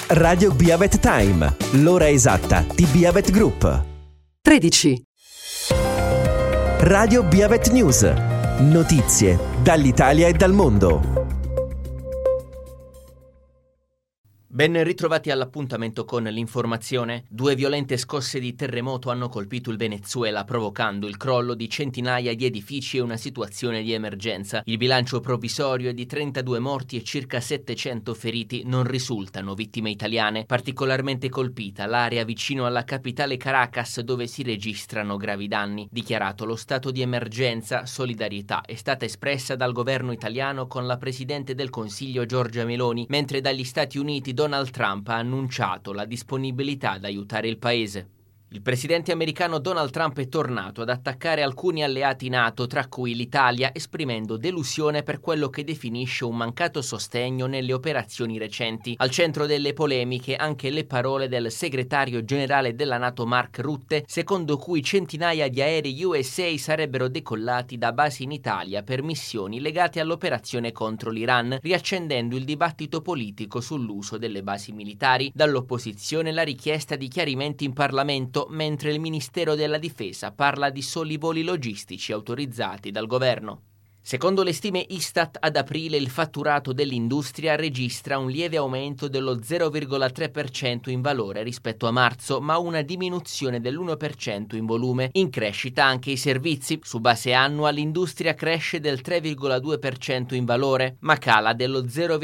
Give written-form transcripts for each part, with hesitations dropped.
Radio Biavet Time, l'ora esatta di Biavet Group. 13. Radio Biavet News, notizie dall'Italia e dal mondo. Ben ritrovati all'appuntamento con l'informazione. 2 violente scosse di terremoto hanno colpito il Venezuela, provocando il crollo di centinaia di edifici e una situazione di emergenza. Il bilancio provvisorio è di 32 morti e circa 700 feriti. Non risultano vittime italiane. Particolarmente colpita l'area vicino alla capitale Caracas, dove si registrano gravi danni. Dichiarato lo stato di emergenza, solidarietà è stata espressa dal governo italiano con la Presidente del Consiglio Giorgia Meloni, mentre dagli Stati Uniti Donald Trump ha annunciato la disponibilità ad aiutare il paese. Il presidente americano Donald Trump è tornato ad attaccare alcuni alleati NATO, tra cui l'Italia, esprimendo delusione per quello che definisce un mancato sostegno nelle operazioni recenti. Al centro delle polemiche anche le parole del segretario generale della NATO Mark Rutte, secondo cui centinaia di aerei USA sarebbero decollati da basi in Italia per missioni legate all'operazione contro l'Iran, riaccendendo il dibattito politico sull'uso delle basi militari. Dall'opposizione la richiesta di chiarimenti in Parlamento, mentre il Ministero della Difesa parla di soli voli logistici autorizzati dal governo. Secondo le stime Istat, ad aprile il fatturato dell'industria registra un lieve aumento dello 0,3% in valore rispetto a marzo, ma una diminuzione dell'1% in volume. In crescita anche i servizi. Su base annua l'industria cresce del 3,2% in valore, ma cala dello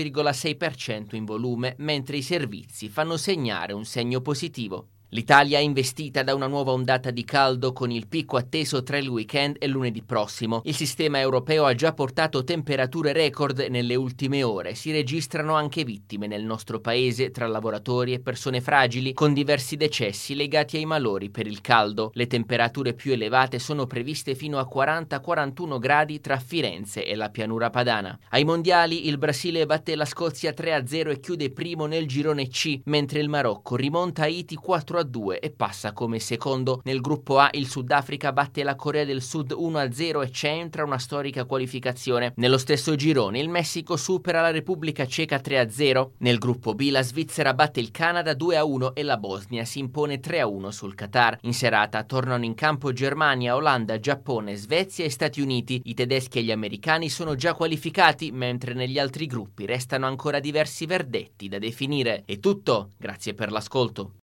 0,6% in volume, mentre i servizi fanno segnare un segno positivo. L'Italia è investita da una nuova ondata di caldo con il picco atteso tra il weekend e lunedì prossimo. Il sistema europeo ha già portato temperature record nelle ultime ore. Si registrano anche vittime nel nostro paese tra lavoratori e persone fragili, con diversi decessi legati ai malori per il caldo. Le temperature più elevate sono previste fino a 40-41 gradi tra Firenze e la pianura padana. Ai mondiali il Brasile batte la Scozia 3-0 e chiude primo nel girone C, mentre il Marocco rimonta Haiti 4-2 e passa come secondo. Nel gruppo A il Sudafrica batte la Corea del Sud 1-0 e centra una storica qualificazione. Nello stesso girone il Messico supera la Repubblica Ceca 3-0. Nel gruppo B la Svizzera batte il Canada 2-1 e la Bosnia si impone 3-1 sul Qatar. In serata tornano in campo Germania, Olanda, Giappone, Svezia e Stati Uniti. I tedeschi e gli americani sono già qualificati, mentre negli altri gruppi restano ancora diversi verdetti da definire. È tutto, grazie per l'ascolto.